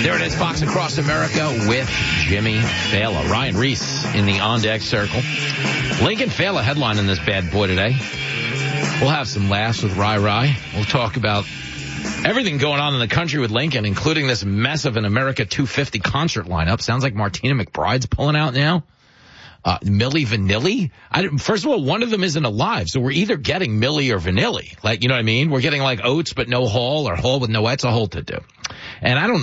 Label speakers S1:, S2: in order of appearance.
S1: There it is, Fox Across America with Jimmy Fallon. Ryan Reese in the on-deck circle. Lincoln Fallon headline in this bad boy today. We'll have some laughs with Rai. We'll talk about everything going on in the country with Lincoln, including this mess of an America 250 concert lineup. Sounds like Martina McBride's pulling out now. Milli Vanilli? First of all, one of them isn't alive, so we're either getting Milli or Vanilli. Like, you know what I mean? We're getting like Oates but no Hall, or Hall with no Etzel to do. And I don't